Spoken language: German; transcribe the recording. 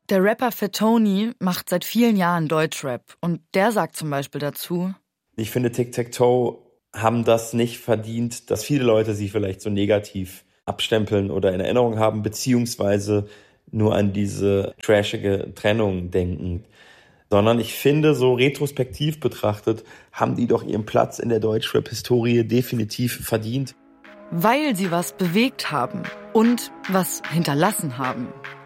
Der Rapper Fatoni macht seit vielen Jahren Deutschrap und der sagt zum Beispiel dazu: Ich finde, Tic-Tac-Toe haben das nicht verdient, dass viele Leute sie vielleicht so negativ abstempeln oder in Erinnerung haben, beziehungsweise nur an diese trashige Trennung denken. Sondern ich finde, so retrospektiv betrachtet, haben die doch ihren Platz in der Deutschrap-Historie definitiv verdient. Weil sie was bewegt haben und was hinterlassen haben.